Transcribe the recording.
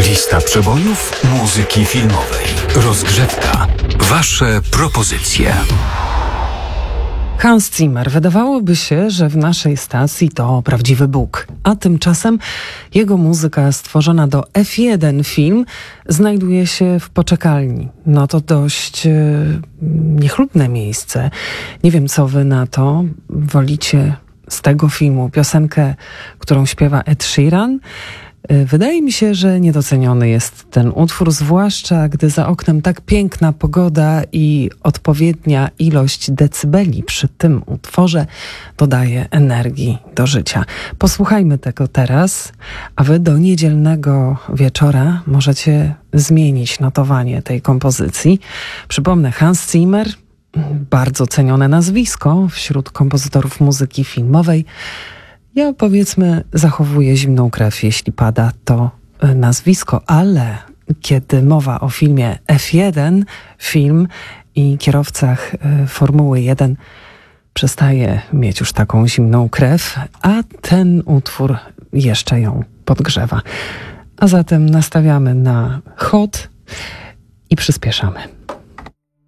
Lista przebojów muzyki filmowej. Rozgrzewka. Wasze propozycje. Hans Zimmer. Wydawałoby się, że w naszej stacji to prawdziwy Bóg. A tymczasem jego muzyka stworzona do F1 film znajduje się w poczekalni. No to dość niechlubne miejsce. Nie wiem, co wy na to. Wolicie z tego filmu piosenkę, którą śpiewa Ed Sheeran? Wydaje mi się, że niedoceniony jest ten utwór, zwłaszcza gdy za oknem tak piękna pogoda i odpowiednia ilość decybeli przy tym utworze dodaje energii do życia. Posłuchajmy tego teraz, a wy do niedzielnego wieczora możecie zmienić notowanie tej kompozycji. Przypomnę, Hans Zimmer, bardzo cenione nazwisko wśród kompozytorów muzyki filmowej. Ja, powiedzmy, zachowuję zimną krew, jeśli pada to nazwisko, ale kiedy mowa o filmie F1, film i kierowcach Formuły 1, przestaje mieć już taką zimną krew, a ten utwór jeszcze ją podgrzewa. A zatem nastawiamy na hot i przyspieszamy.